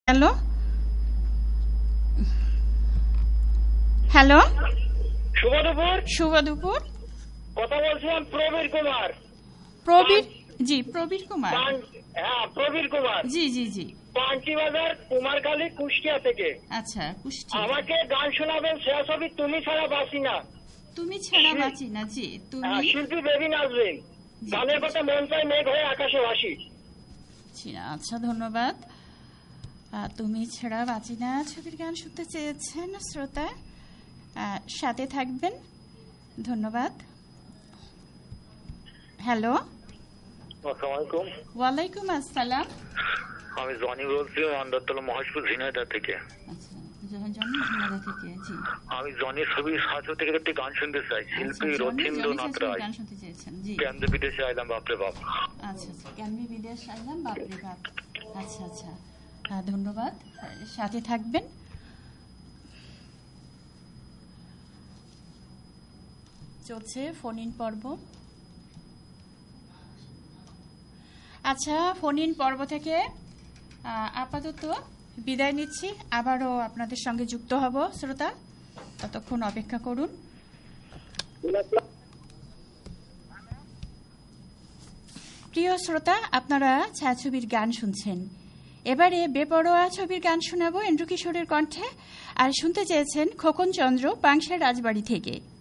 Hello hello, শুভ দুপুর। কথা বলছিলাম প্রবীর কুমার। প্রবীর কুমার। হ্যাঁ, প্রবীর কুমার। জি জি জি, পাঞ্চিবাজার কুমারখালী, কুষ্টিয়া থেকে। আচ্ছা, কুষ্টিয়া। আমাকে গান শোনাবেন শেষবি তুমি ছাড়া বাঁচি না। তুমি ছাড়া বাঁচি না। জি, তুমি। শিল্পী বেবি নাচবেন। গানের কথা মন চাই মেঘ হয়ে আকাশে ভাসি। আচ্ছা, ধন্যবাদ। তুমি ছাড়া বাঁচি না ছবির গান শুনতে চেয়েছেন শ্রোতা, সাথে থাকবেন। ধন্যবাদ। হ্যালো, আসসালামাইকুম। ওয়ালাইকুম আসসালাম। আমি জনি বলছি আন্দারতলা মহেশপুর ঝিনাইদহ থেকে। আচ্ছা, ঝিনাইদহ থেকে। জি, আমি জনির ছবি সাহায্য থেকে একটি গান শুনতে চাই। শিল্পী রথীন্দ্রনাথ রায়। গান শুনতে চেয়েছেন। জি, কেন বিদেশে আইলাম বাপরে বাপ। আচ্ছা আচ্ছা, কেন বিদেশ আইলাম বাপরে বাপ। আচ্ছা আচ্ছা, ধন্যবাদ, সাথে থাকবেন। চলছে ফোন ইন পর্ব। আচ্ছা, ফোন ইন পর্ব থেকে আপাতত বিদায় নিচ্ছি। আবারও আপনাদের সঙ্গে যুক্ত হব শ্রোতা, ততক্ষণ অপেক্ষা করুন। প্রিয় শ্রোতা, আপনারা ছায়াছবির গান শুনছেন। এবারে বেপরোয়া ছবির গান শোনাবো এন্ড্রু কিশোরের কণ্ঠে। আর শুনতে চেয়েছেন খোকন চন্দ্র পাংশার রাজবাড়ি থেকে।